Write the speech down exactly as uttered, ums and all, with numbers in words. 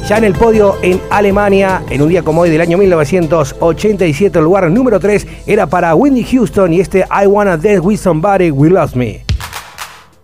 Ya en el podio en Alemania, en un día como hoy del año mil novecientos ochenta y siete, el lugar número tres era para Whitney Houston y este I Wanna Dance With Somebody Who Loves Me.